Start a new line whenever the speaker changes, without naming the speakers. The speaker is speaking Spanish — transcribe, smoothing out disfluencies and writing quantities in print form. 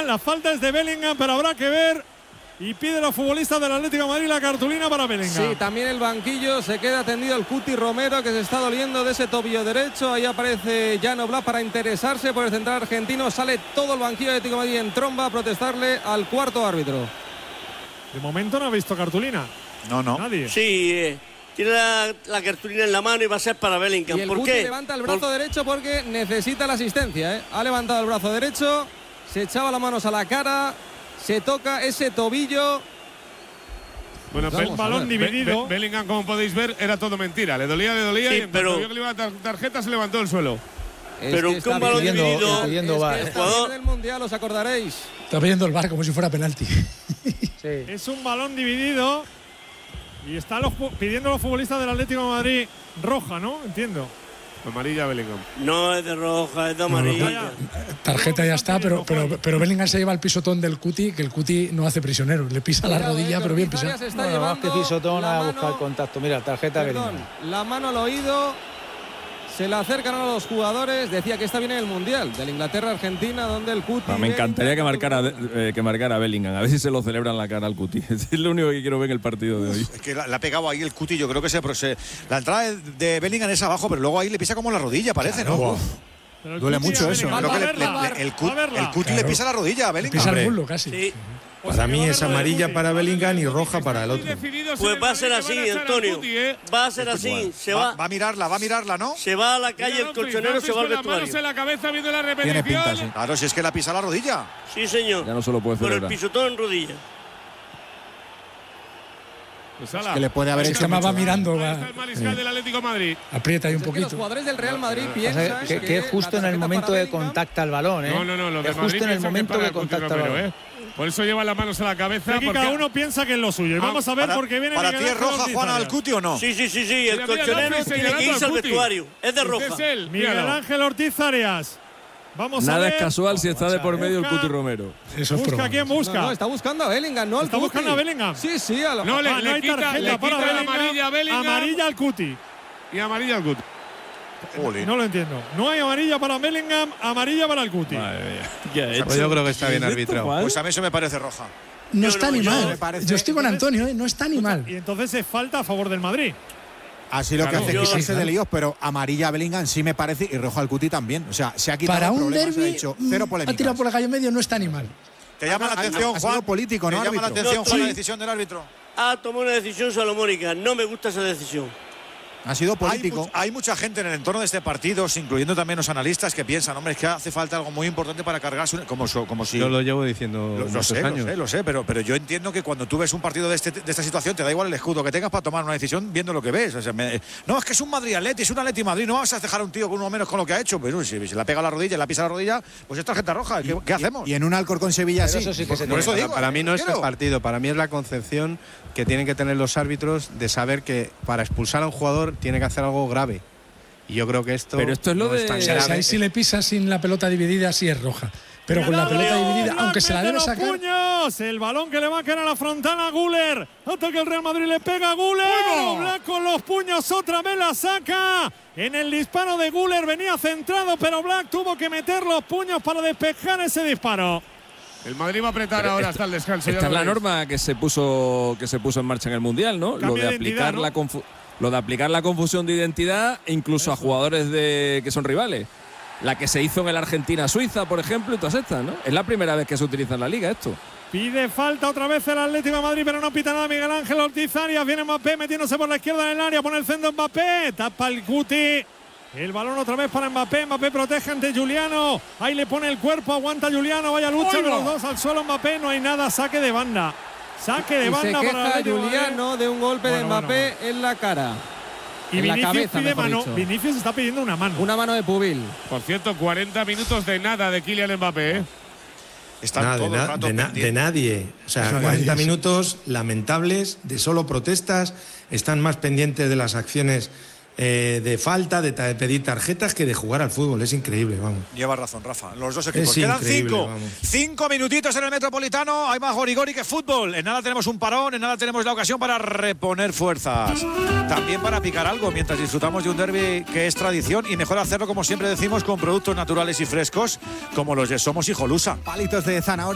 La falta es de Bellingham, pero habrá que ver. Y pide los futbolistas del Atlético de Madrid la cartulina para Bellingham.
Sí, también el banquillo. Se queda tendido el Cuti Romero, que se está doliendo de ese tobillo derecho. Ahí aparece Jan Oblak para interesarse por el central argentino. Sale todo el banquillo de Atlético de Madrid en tromba a protestarle al cuarto árbitro.
De momento no ha visto cartulina.
No.
Nadie.
Sí, tiene la cartulina en la mano y va a ser para Bellingham.
Y el
¿Por
Cuti
qué?
levanta el brazo derecho porque necesita la asistencia, ¿eh? Ha levantado el brazo derecho, se echaba las manos a la cara, se toca ese tobillo.
Bueno,
Un balón dividido.
Bellingham, como podéis ver, era todo mentira. Le dolía
Sí,
y en cuanto vio que le iba a dar tarjeta se levantó del suelo.
Pero que un balón dividido.
Es del Mundial, os acordaréis.
Está pidiendo el VAR como si fuera penalti.
Sí.
Es un balón dividido. Y están pidiendo los futbolistas del Atlético de Madrid roja, ¿no? Entiendo.
Amarilla Bellingham.
No es de roja, es de amarilla.
Tarjeta ya está, pero Bellingham se lleva el pisotón del Cuti, que el Cuti no hace prisionero. Le pisa la rodilla, pero bien pisado.
Se está llevando
que pisotón
la
a
mano,
buscar contacto. Mira, tarjeta
perdón,
Bellingham.
la mano al oído. Se le acercan a los jugadores. Decía que está bien en el Mundial de la Inglaterra-Argentina, donde el Cuti.
Me encantaría que marcara Bellingham. A ver si se lo celebran la cara al Cuti. Es lo único que quiero ver en el partido de hoy.
Es que le ha pegado ahí el Cuti. Yo creo que la entrada de Bellingham es abajo, pero luego ahí le pisa como la rodilla, parece, ¿no?
Duele mucho eso.
Creo que el Cuti le pisa la rodilla a Bellingham.
Pisa el muslo casi.
Sí.
Para mí es amarilla para Bellingham y roja para el otro.
Pues va a ser así, Antonio. Va a ser así. Se va
a mirarla, ¿no?
Se va a la calle el colchonero, se va al vestuario.
En la cabeza viendo la
Tiene pinta, sí.
Claro, si es que la pisa la rodilla.
Sí, señor.
Ya no se lo puede
Por
celebrar.
el pisotón en rodilla.
Es que le puede haber hecho.
Va mirando.
El mariscal del Atlético de Madrid.
Aprieta ahí un
Los
poquito.
jugadores del Real Madrid piensan
Que es justo en el momento que contacta el balón, ¿eh?
No, lo de
Es justo en el momento que contacta el balón.
Por eso lleva las manos a la cabeza.
Aquí cada uno piensa que es lo suyo. Y vamos a ver por qué viene
¿Para
Miguel
ti es
Ángel
roja,
Ortiz
Juan,
Arias.
al Cuti o no?
Sí. El
Mira,
colchonero
López
tiene que irse al
señalando al
vestuario. Es de roja.
Es él.
Miguel
Míralo.
Ángel Ortiz Arias. Vamos a
Nada
ver.
es casual si está de por medio el Cuti Romero.
Eso es
Busca
probable.
quién busca.
No, está buscando a Bellingham, no al
¿Está
Cuti.
buscando a Bellingham?
Sí, a la
No,
No hay
quita
tarjeta para
la
Bellingham.
amarilla a Bellingham.
Amarilla al Cuti.
Y amarilla al Cuti.
No lo entiendo. No hay amarilla para Bellingham, amarilla para el Cuti.
Pues yo creo que está bien arbitrado.
Pues a mí eso me parece roja.
No está ni
yo
mal.
me
parece-
Yo estoy con Antonio, ¿eh? No está ni mal.
Y entonces es falta a favor del Madrid.
Así lo que
Claro.
hace es
Yo-
quitarse de líos, pero amarilla a Bellingham sí me parece y roja al Cuti también. O sea, se ha quitado
Para
el
un
problema, se ha
derbi,
dicho cero
ha
polémica.
tirado por la calle medio, no está ni mal.
¿Te llama la atención,
ha sido
Juan?
político, ¿no,
¿Te llama la
árbitro?
atención,
No,
Juan,
sí.
la decisión del árbitro?
Ha tomado una decisión salomónica. No me gusta esa decisión.
Ha sido político.
Hay mucha gente en el entorno de este partido, incluyendo también los analistas, que piensan, hombre, es que hace falta algo muy importante para cargarse, como si…
Yo lo llevo diciendo
Lo
muchos
sé,
años.
lo sé, pero yo entiendo que cuando tú ves un partido de esta situación, te da igual el escudo que tengas para tomar una decisión viendo lo que ves. O sea, no, es que es un Madrid-Atleti, es un Atleti-Madrid, no vas a dejar a un tío con uno menos con lo que ha hecho. Pero si le ha pegado la rodilla, le ha pisado la rodilla, pues es tarjeta roja. ¿Qué hacemos?
Y en un Alcorcón Sevilla
Pero
sí.
eso sí que se
Por eso digo,
Para mí no es
quiero.
el partido, para mí es la concepción que tienen que tener los árbitros de saber que para expulsar a un jugador tiene que hacer algo grave. Y yo creo que esto…
Pero esto es lo
no
de…
tan
O sea,
grave.
si le pisa sin la pelota dividida, sí es roja. Pero con la pelota dividida, aunque se la debe sacar.
Puños, el balón que le va a caer a la frontal a Güler. Hasta que el Real Madrid le pega a Güler. Oblak con los puños otra vez la saca. En el disparo de Güler venía centrado, pero Oblak tuvo que meter los puños para despejar ese disparo.
El Madrid va a apretar ahora hasta el descanso.
Esta es la norma que se puso en marcha en el Mundial, ¿no?
Cambio de identidad, ¿no?
Lo de aplicar la confusión de identidad incluso a jugadores que son rivales. La que se hizo en el Argentina-Suiza, por ejemplo, y todas estas, ¿no? Es la primera vez que se utiliza en la Liga esto.
Pide falta otra vez el Atlético de Madrid, pero no pita nada Miguel Ángel Ortiz Arias. Viene Mbappé metiéndose por la izquierda del área, pone el centro Mbappé, tapa el Cuti. El balón otra vez para Mbappé. Mbappé protege ante Juliano. Ahí le pone el cuerpo, aguanta Juliano. Vaya lucha de los dos al suelo. Mbappé, no hay nada. Saque de banda. Saque de
Y
banda
se
para el
queja
Atlético de Madrid.
Juliano de un golpe de Mbappé en la cara.
Y
en la
Vinicius
cabeza,
pide
mejor
mano.
dicho.
Vinicius está pidiendo una mano.
Una mano de Pubil.
Por cierto, 40 minutos de nada de Kylian Mbappé.
Están
Nada,
todo el rato
de
pendientes.
nadie. O sea,
Eso
40
nadie.
minutos lamentables, de solo protestas. Están más pendientes de las acciones de falta, de pedir tarjetas, que de jugar al fútbol. Es increíble, vamos.
Lleva razón, Rafa. Los dos equipos.
Es
Quedan
increíble,
5.
vamos.
5 minutitos en el Metropolitano. Hay más gorigori que fútbol. En nada tenemos un parón, en nada tenemos la ocasión para reponer fuerzas. También para picar algo mientras disfrutamos de un derbi que es tradición, y mejor hacerlo, como siempre decimos, con productos naturales y frescos como los de Somos Hijolusa.
Palitos de zanahoria.